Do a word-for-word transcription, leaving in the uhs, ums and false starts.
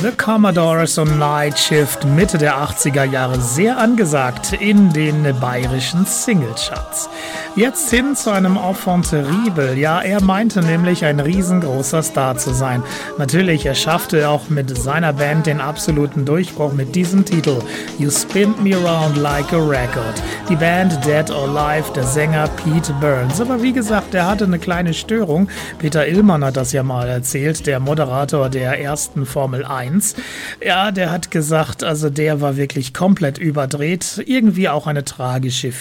The Commodores und Night Shift Mitte der achtziger Jahre sehr angesagt in den bayerischen Singlecharts. Jetzt hin zu einem Enfant terrible. Ja, er meinte nämlich ein riesengroßer Star zu sein. Natürlich, er schaffte auch mit seiner Band den absoluten Durchbruch mit diesem Titel You Spin Me Around Like a Record. Die Band Dead or Alive, der Sänger Pete Burns. Aber wie gesagt, er hatte eine kleine Störung. Peter Illmann hat das ja mal erzählt, der Moderator der ersten Formel eins. Ja, der hat gesagt, also der war wirklich komplett überdreht. Irgendwie auch eine tragische